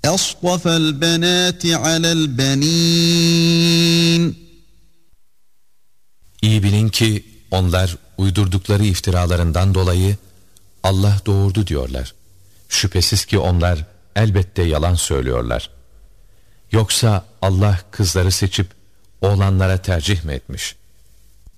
أَصْطَفَى الْبَنَاتِ عَلَى الْبَنِينَ. İyi bilin ki onlar uydurdukları iftiralarından dolayı Allah doğurdu diyorlar. Şüphesiz ki onlar elbette yalan söylüyorlar. Yoksa Allah kızları seçip oğlanlara tercih mi etmiş?